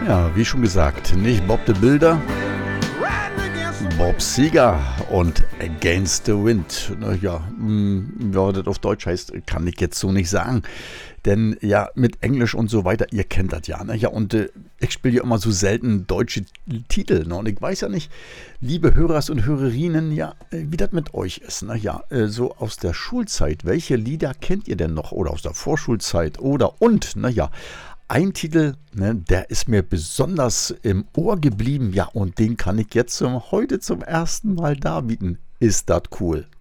Ja, wie schon gesagt, nicht Bob the Builder, Bob Seger und Against the Wind. Naja, ja, das auf Deutsch heißt, kann ich jetzt so nicht sagen. Denn ja, mit Englisch und so weiter, ihr kennt das ja. Ne? Ja, und ich spiele ja immer so selten deutsche Titel. Ne? Und ich weiß ja nicht, liebe Hörers und Hörerinnen, ja, wie das mit euch ist. Ne? Ja, so aus der Schulzeit, welche Lieder kennt ihr denn noch? Oder aus der Vorschulzeit? Oder und, naja, ein Titel, ne, der ist mir besonders im Ohr geblieben. Ja, und den kann ich jetzt heute zum ersten Mal darbieten. Ist das cool?